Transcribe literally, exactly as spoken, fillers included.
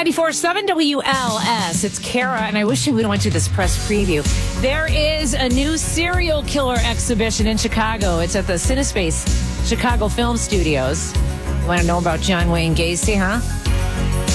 ninety-four point seven W L S. It's Kara, and I wish we went to this press preview. There is a new serial killer exhibition in Chicago. It's at the Cinespace Chicago Film Studios. You want to know about John Wayne Gacy, huh?